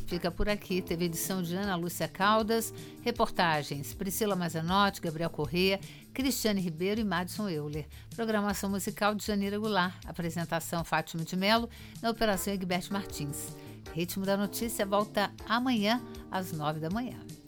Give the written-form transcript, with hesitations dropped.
fica por aqui. Teve edição de Ana Lúcia Caldas, reportagens Priscila Mazanotti, Gabriel Corrêa, Cristiane Ribeiro e Madison Euler. Programação musical de Janira Goulart. Apresentação Fátima de Mello, na operação Egberto Martins. Ritmo da Notícia volta amanhã às 9 da manhã.